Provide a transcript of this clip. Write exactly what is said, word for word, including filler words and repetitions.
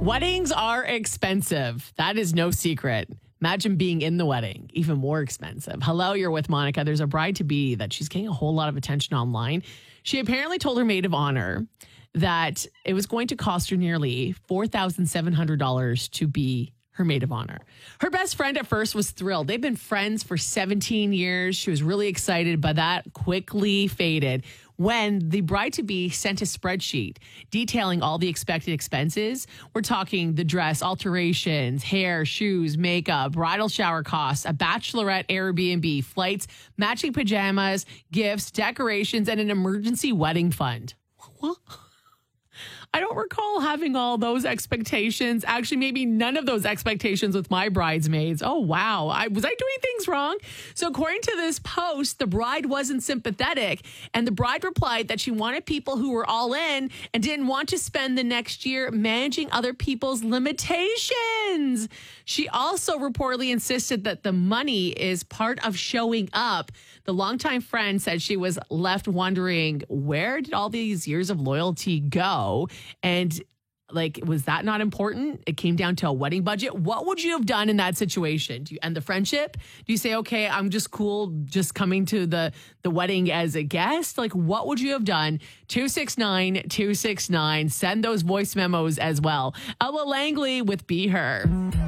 Weddings are expensive. That is no secret. Imagine being in the wedding, even more expensive. Hello, you're with Monica. There's a bride-to-be that she's getting a whole lot of attention online. She apparently told her maid of honor that it was going to cost her nearly four thousand seven hundred dollars to be her maid of honor. Her best friend at first was thrilled. They've been friends for seventeen years. She was really excited, but that quickly faded when the bride-to-be sent a spreadsheet detailing all the expected expenses. We're talking the dress, alterations, hair, shoes, makeup, bridal shower costs, a bachelorette Airbnb, flights, matching pajamas, gifts, decorations, and an emergency wedding fund. What? I don't recall having all those expectations. Actually, maybe none of those expectations with my bridesmaids. Oh, wow. I, was I doing things wrong? So according to this post, the bride wasn't sympathetic. And the bride replied that she wanted people who were all in and didn't want to spend the next year managing other people's limitations. She also reportedly insisted that the money is part of showing up. The longtime friend said she was left wondering, where did all these years of loyalty go? And like, was that not important? It came down to a wedding budget. What would you have done in that situation? Do you end the friendship? Do you say, okay, I'm just cool just coming to the, the wedding as a guest? Like, what would you have done? two six nine, two six nine. Send those voice memos as well. Ella Langley with Be Her.